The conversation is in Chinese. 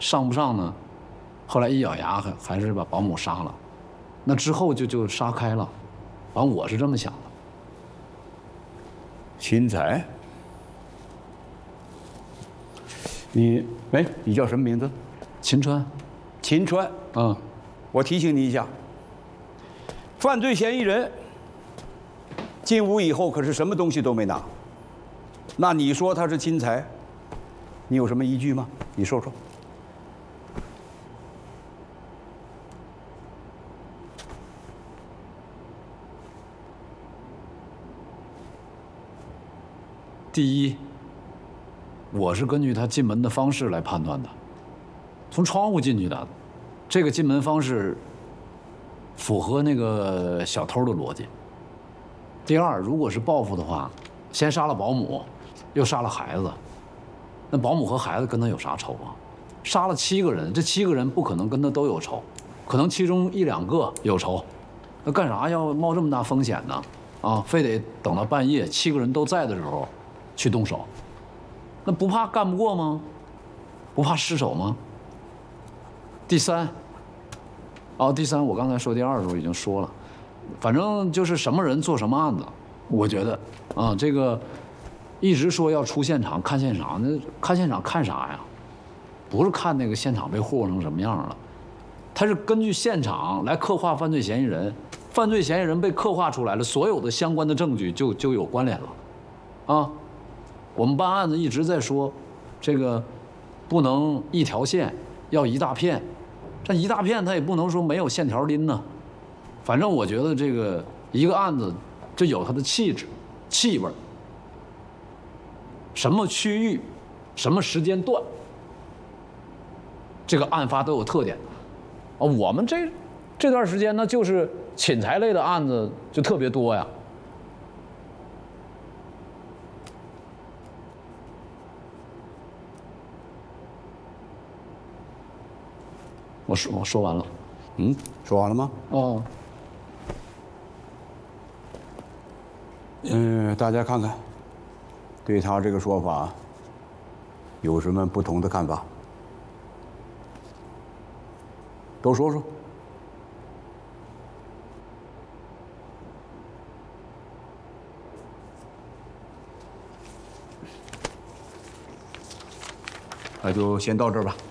上不上呢？后来一咬牙还是把保姆杀了。那之后就杀开了，反正我是这么想的。 秦才，你叫什么名字？ 秦川。 秦川。 嗯。 我提醒你一下，犯罪嫌疑人进屋以后可是什么东西都没拿。那你说他是秦才，你有什么依据吗？你说说。 第一，我是根据他进门的方式来判断的，从窗户进去的，这个进门方式符合那个小偷的逻辑。第二，如果是报复的话，先杀了保姆，又杀了孩子，那保姆和孩子跟他有啥仇啊？杀了7个人，这7个人不可能跟他都有仇，可能其中1、2个有仇，那干啥要冒这么大风险呢？啊，非得等到半夜7个人都在的时候去动手，那不怕干不过吗？不怕失手吗？第三，我刚才说第2的时候已经说了，反正就是什么人做什么案子，我觉得啊，这个一直说要出现场看现场，那看现场看啥呀？不是看那个现场被霍霍成什么样了，他是根据现场来刻画犯罪嫌疑人，犯罪嫌疑人被刻画出来了，所有的相关的证据就有关联了，啊。我们办案子一直在说，这个不能一条线，要一大片。这一大片它也不能说没有线条拎呢。反正我觉得这个一个案子，这有它的气质、气味，什么区域、什么时间段，这个案发都有特点。啊，我们这段时间呢，就是侵财类的案子就特别多呀。我说完了。 说完了吗？ 哦。 大家看看，对他这个说法有什么不同的看法？都说说。那就先到这儿吧。